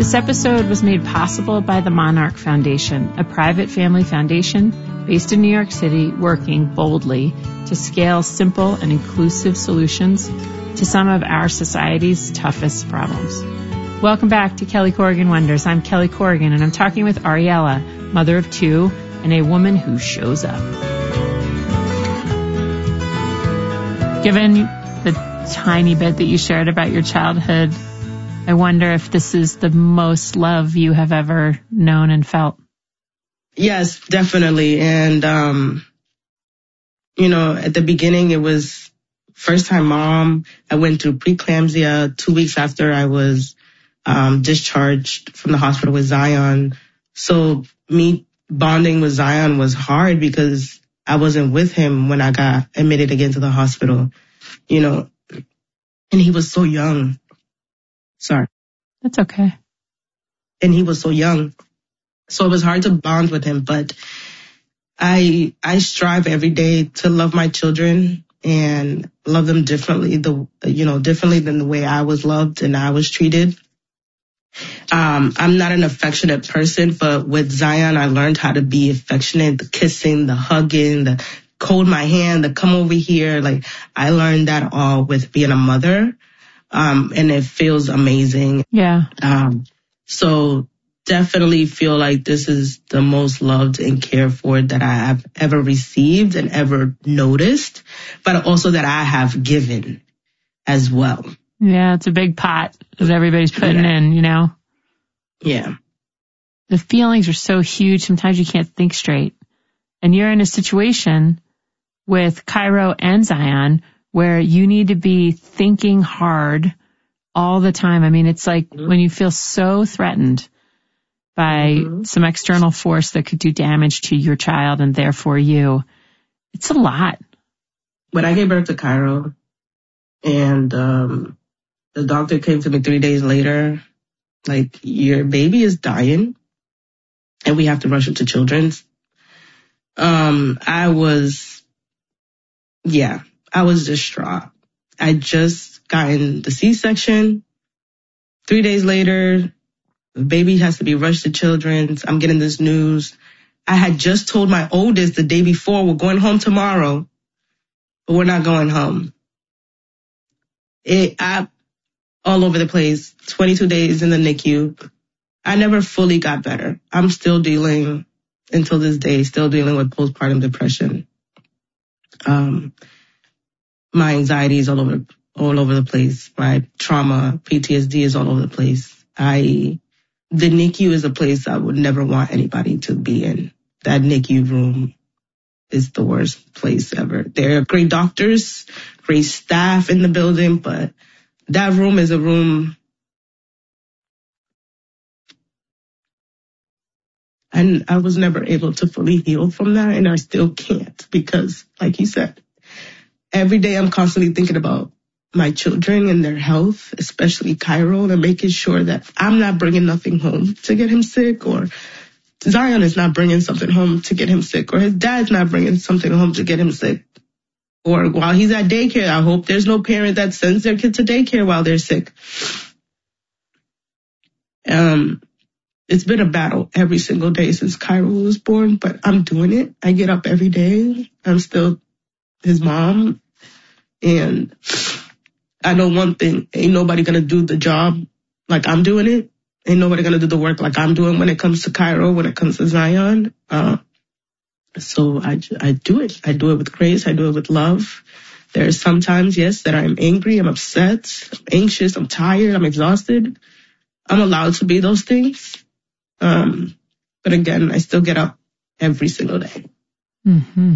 This episode was made possible by the Monarch Foundation, a private family foundation based in New York City working boldly to scale simple and inclusive solutions to some of our society's toughest problems. Welcome back to Kelly Corrigan Wonders. I'm Kelly Corrigan, and I'm talking with Ariella, mother of two, and a woman who shows up. Given the tiny bit that you shared about your childhood, I wonder if this is the most love you have ever known and felt. Yes, definitely. And, at the beginning, it was first time mom. I went through preeclampsia 2 weeks after I was discharged from the hospital with Zion. So me bonding with Zion was hard because I wasn't with him when I got admitted again to the hospital, and he was so young. Sorry. That's okay. And he was so young. So it was hard to bond with him, but I strive every day to love my children and love them differently, differently than the way I was loved and I was treated. I'm not an affectionate person, but with Zion, I learned how to be affectionate, the kissing, the hugging, the hold my hand, the come over here. Like I learned that all with being a mother. And it feels amazing. Yeah. So definitely feel like this is the most loved and cared for that I have ever received and ever noticed, but also that I have given as well. Yeah, it's a big pot that everybody's putting in, Yeah. The feelings are so huge, sometimes you can't think straight. And you're in a situation with Cairo and Zion where you need to be thinking hard all the time. I mean, it's like when you feel so threatened by some external force that could do damage to your child and therefore you, it's a lot. When I gave birth to Cairo and the doctor came to me 3 days later, like, your baby is dying and we have to rush him to Children's. I was distraught. I just gotten the C-section. 3 days later, the baby has to be rushed to Children's. I'm getting this news. I had just told my oldest the day before, we're going home tomorrow, but we're not going home. All over the place, 22 days in the NICU. I never fully got better. I'm still dealing, until this day, with postpartum depression. My anxiety is all over the place. My trauma, PTSD is all over the place. The NICU is a place I would never want anybody to be in. That NICU room is the worst place ever. There are great doctors, great staff in the building, but that room is a room. And I was never able to fully heal from that, and I still can't because, like you said, every day I'm constantly thinking about my children and their health, especially Cairo, and making sure that I'm not bringing nothing home to get him sick, or Zion is not bringing something home to get him sick, or his dad's not bringing something home to get him sick. Or while he's at daycare, I hope there's no parent that sends their kid to daycare while they're sick. It's been a battle every single day since Cairo was born, but I'm doing it. I get up every day. I'm still his mom. And I know one thing, ain't nobody gonna do the job like I'm doing it. Ain't nobody gonna do the work like I'm doing when it comes to Cairo, when it comes to Zion. So I do it. I do it with grace. I do it with love. There are sometimes, yes, that I'm angry, I'm upset, I'm anxious, I'm tired, I'm exhausted. I'm allowed to be those things. But again, I still get up every single day. Mm-hmm.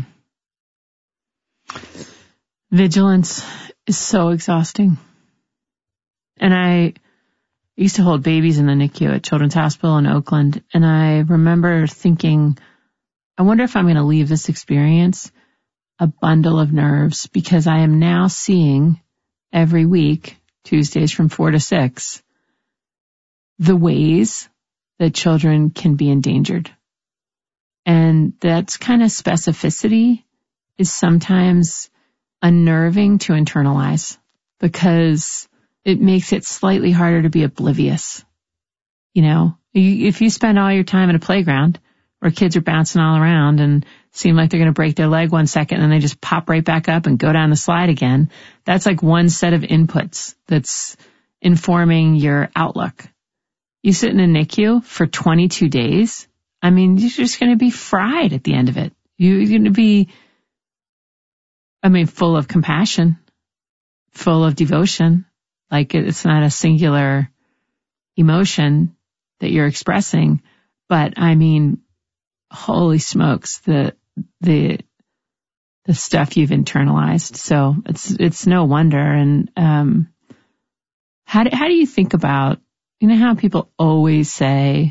Vigilance is so exhausting. And I used to hold babies in the NICU at Children's Hospital in Oakland. And I remember thinking, I wonder if I'm going to leave this experience a bundle of nerves, because I am now seeing every week, Tuesdays from 4 to 6, the ways that children can be endangered. And that kind of specificity is sometimes unnerving to internalize, because it makes it slightly harder to be oblivious. if you spend all your time at a playground where kids are bouncing all around and seem like they're going to break their leg 1 second and they just pop right back up and go down the slide again, that's like one set of inputs that's informing your outlook. You sit in a NICU for 22 days. I mean, you're just going to be fried at the end of it. You're going to be, full of compassion, full of devotion. Like it's not a singular emotion that you're expressing, but holy smokes, the stuff you've internalized. So it's no wonder. And, how do you think about, how people always say,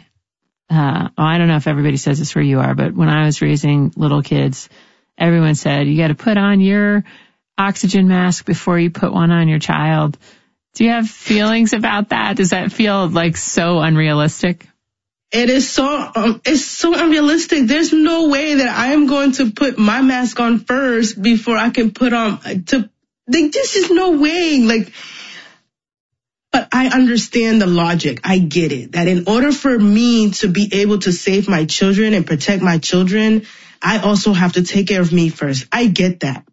I don't know if everybody says this where you are, but when I was raising little kids, everyone said, you got to put on your oxygen mask before you put one on your child. Do you have feelings about that? Does that feel like so unrealistic? It is it's so unrealistic. There's no way that I am going to put my mask on first before I can put on this is no way. But I understand the logic. I get it. That in order for me to be able to save my children and protect my children, I also have to take care of me first. I get that.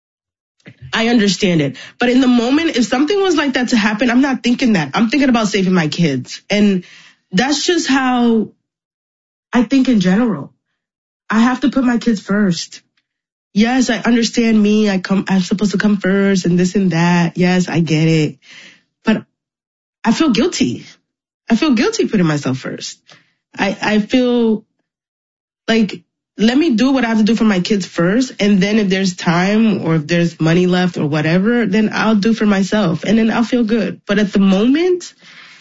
I understand it. But in the moment, if something was like that to happen, I'm not thinking that. I'm thinking about saving my kids. And that's just how I think in general. I have to put my kids first. Yes, I understand me. I'm supposed to come first and this and that. Yes, I get it. But I feel guilty. I feel guilty putting myself first. I feel like, let me do what I have to do for my kids first. And then if there's time or if there's money left or whatever, then I'll do for myself and then I'll feel good. But at the moment,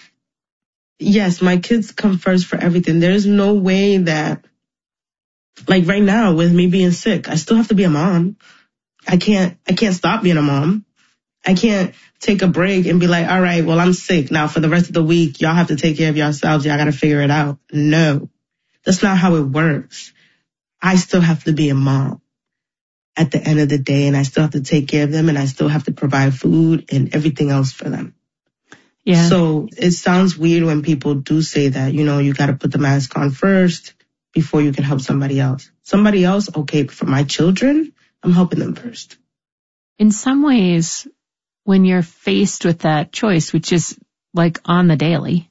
yes, my kids come first for everything. There's no way that, like right now with me being sick, I still have to be a mom. I can't stop being a mom. I can't take a break and be like, all right, well, I'm sick now for the rest of the week. Y'all have to take care of yourselves. Y'all got to figure it out. No, that's not how it works. I still have to be a mom at the end of the day, and I still have to take care of them, and I still have to provide food and everything else for them. Yeah. So it sounds weird when people do say that, you got to put the mask on first before you can help somebody else. Somebody else, okay, but for my children, I'm helping them first. In some ways, when you're faced with that choice, which is like on the daily,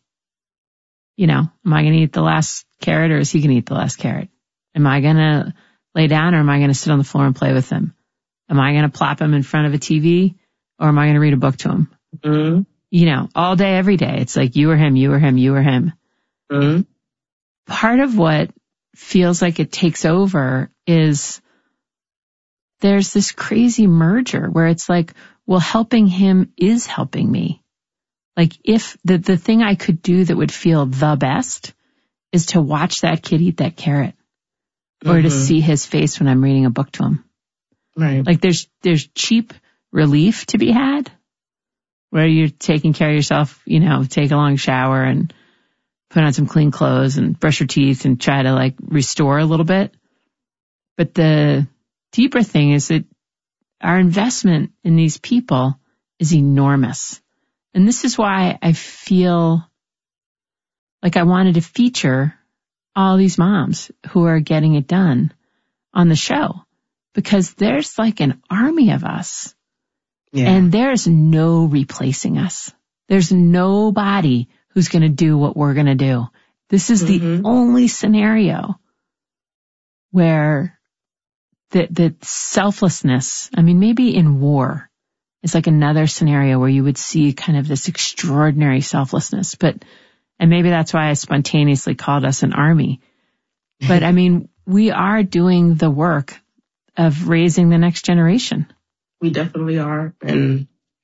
am I going to eat the last carrot or is he going to eat the last carrot? Am I going to lay down or am I going to sit on the floor and play with him? Am I going to plop him in front of a TV or am I going to read a book to him? Mm-hmm. All day, every day. It's like you or him, you or him, you or him. Mm-hmm. Part of what feels like it takes over is there's this crazy merger where it's like, well, helping him is helping me. Like if the thing I could do that would feel the best is to watch that kid eat that carrot or to see his face when I'm reading a book to him. Right. Like there's cheap relief to be had where you're taking care of yourself, take a long shower and put on some clean clothes and brush your teeth and try to restore a little bit. But the deeper thing is that our investment in these people is enormous. And this is why I feel like I wanted to feature all these moms who are getting it done on the show, because there's like an army of us. Yeah. And there's no replacing us. There's nobody who's going to do what we're going to do. This is the only scenario where the selflessness, maybe in war is like another scenario where you would see kind of this extraordinary selflessness, and maybe that's why I spontaneously called us an army. But we are doing the work of raising the next generation. We definitely are. And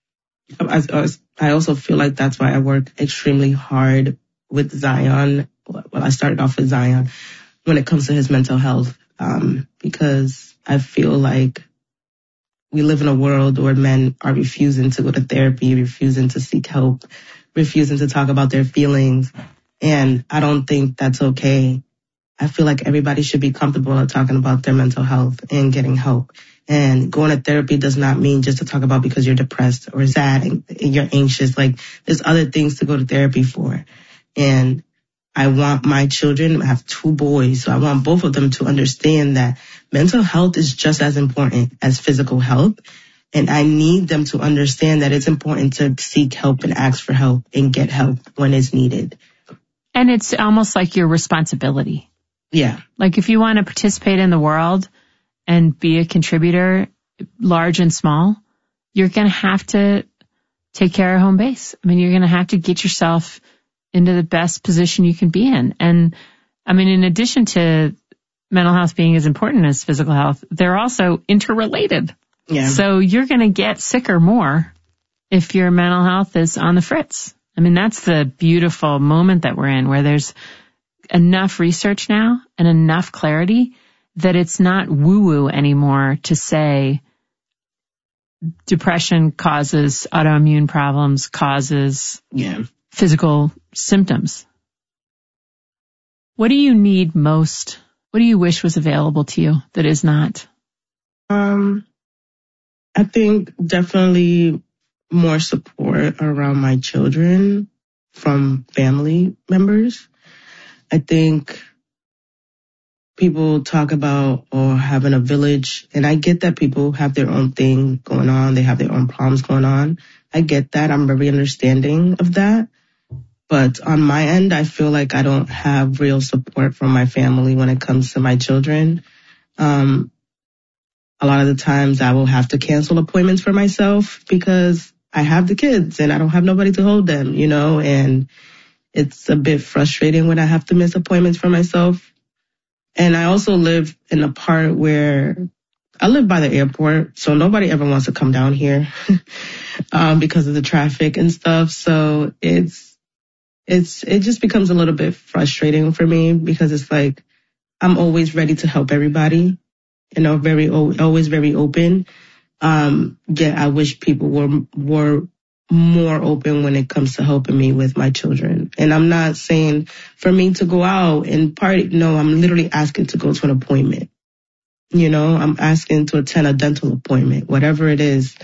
I also feel like that's why I work extremely hard with Zion. Well, I started off with Zion when it comes to his mental health, because I feel like we live in a world where men are refusing to go to therapy, refusing to seek help, refusing to talk about their feelings. And I don't think that's okay. I feel like everybody should be comfortable at talking about their mental health and getting help. And going to therapy does not mean just to talk about because you're depressed or sad and you're anxious. Like there's other things to go to therapy for. And I want my children, I have 2 boys, so I want both of them to understand that mental health is just as important as physical health. And I need them to understand that it's important to seek help and ask for help and get help when it's needed. And it's almost like your responsibility. Yeah. Like if you want to participate in the world and be a contributor, large and small, you're going to have to take care of home base. I mean, you're going to have to get yourself into the best position you can be in. And I mean, in addition to mental health being as important as physical health, they're also interrelated. Yeah. So you're going to get sicker more if your mental health is on the fritz. I mean, that's the beautiful moment that we're in, where there's enough research now and enough clarity that it's not woo-woo anymore to say depression causes autoimmune problems, causes physical symptoms. What do you need most? What do you wish was available to you that is not? I think definitely more support around my children from family members. I think people talk about having a village, and I get that people have their own thing going on. They have their own problems going on. I get that. I'm very understanding of that. But on my end, I feel like I don't have real support from my family when it comes to my children. A lot of the times I will have to cancel appointments for myself because I have the kids and I don't have nobody to hold them, you know, and it's a bit frustrating when I have to miss appointments for myself. And I also live in a part where I live by the airport, so nobody ever wants to come down here because of the traffic and stuff. So it just becomes a little bit frustrating for me because it's like I'm always ready to help everybody, you know, always very open. Yet I wish people were more open when it comes to helping me with my children. And I'm not saying for me to go out and party. No, I'm literally asking to go to an appointment. You know, I'm asking to attend a dental appointment, whatever it is,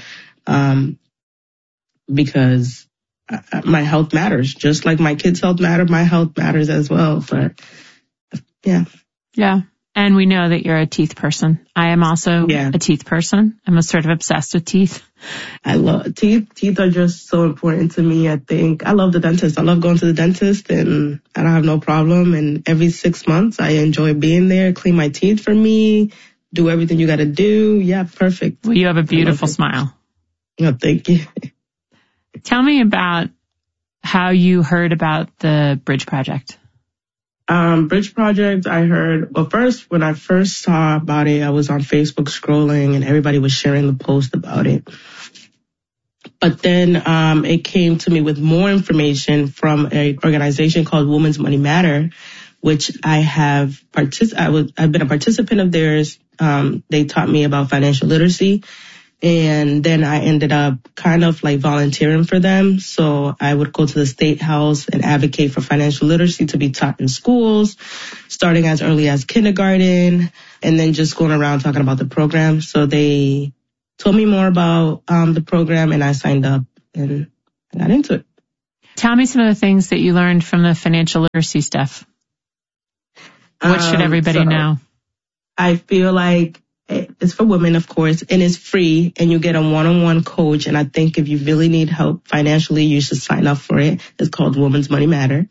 because my health matters. Just like my kids' health matter, my health matters as well. But yeah. Yeah. And we know that you're a teeth person. I am also a teeth person. I'm sort of obsessed with teeth. I love teeth. Teeth are just so important to me. I think I love the dentist. I love going to the dentist and I don't have no problem. And every 6 months I enjoy being there, clean my teeth for me, do everything you got to do. Yeah, perfect. Well, you have a beautiful smile. Oh, thank you. Tell me about how you heard about the Bridge Project. Bridge Project, I heard, well, when I first saw about it, I was on Facebook scrolling and everybody was sharing the post about it. But then it came to me with more information from an organization called Women's Money Matter, which I've been a participant of theirs. They taught me about financial literacy. And then I ended up kind of like volunteering for them. So I would go to the State House and advocate for financial literacy to be taught in schools, starting as early as kindergarten, and then just going around talking about the program. So they told me more about the program and I signed up and I got into it. Tell me some of the things that you learned from the financial literacy stuff. What should everybody know? I feel like it's for women, of course, and it's free and you get a one-on-one coach. And I think if you really need help financially, you should sign up for it. It's called Women's Money Matter.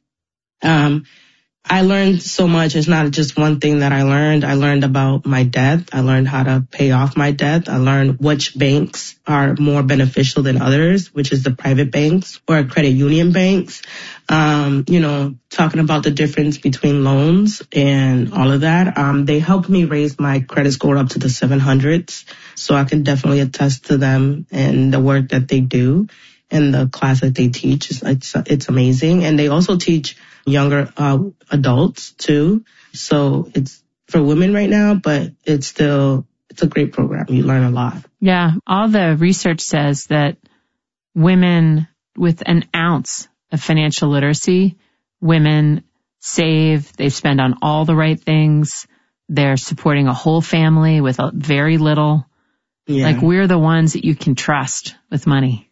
I learned so much. It's not just one thing that I learned. I learned about my debt. I learned how to pay off my debt. I learned which banks are more beneficial than others, which is the private banks or credit union banks. Talking about the difference between loans and all of that. They helped me raise my credit score up to the 700s. So I can definitely attest to them and the work that they do and the class that they teach. It's amazing. And they also teach younger adults too. So it's for women right now, but it's a great program. You learn a lot. Yeah. All the research says that women with an ounce of financial literacy, women save, they spend on all the right things. They're supporting a whole family with very little. Yeah. Like we're the ones that you can trust with money.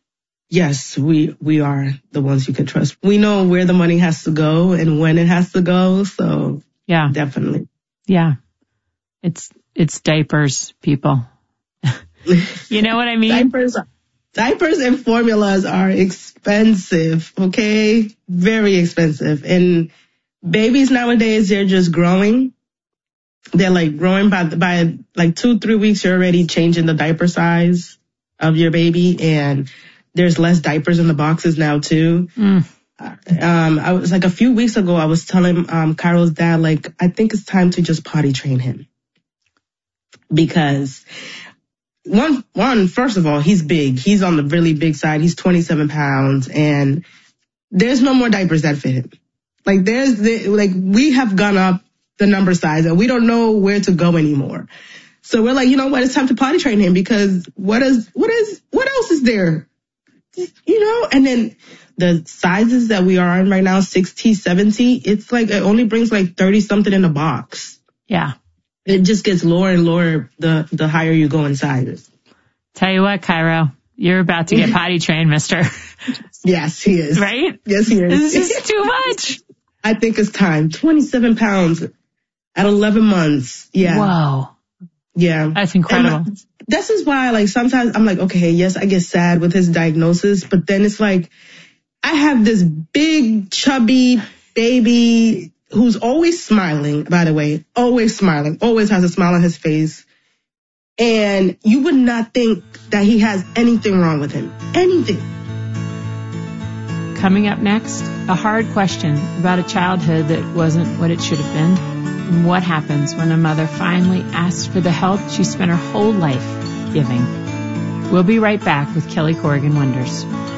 yes, we are the ones you can trust. We know where the money has to go and when it has to go. So Yeah. definitely. Yeah. It's diapers, people. You know what I mean? Diapers and formulas are expensive, okay? Very expensive. And babies nowadays, they're just growing. They're like growing by like 2-3 weeks, you're already changing the diaper size of your baby. And there's less diapers in the boxes now too. I was like a few weeks ago, I was telling Cairo's dad, like, I think it's time to just potty train him. Because one, first of all, he's big. He's on the really big side. He's 27 pounds and there's no more diapers that fit him. Like we have gone up the number size and we don't know where to go anymore. So we're like, you know what? It's time to potty train him because what else is there? You know, and then the sizes that we are on right now, 60, 70, it's like, it only brings like 30 something in a box. Yeah. It just gets lower and lower the higher you go in sizes. Tell you what, Cairo, you're about to get potty trained, mister. Yes, he is. Right? Yes, he is. This is too much. I think it's time. 27 pounds at 11 months. Yeah. Whoa. Yeah. That's incredible. This is why, like, sometimes I'm like, okay, yes, I get sad with his diagnosis, but then it's like, I have this big, chubby baby who's always smiling, by the way, always smiling, always has a smile on his face. And you would not think that he has anything wrong with him. Anything. Coming up next, a hard question about a childhood that wasn't what it should have been. And what happens when a mother finally asks for the help she spent her whole life giving. We'll be right back with Kelly Corrigan Wonders.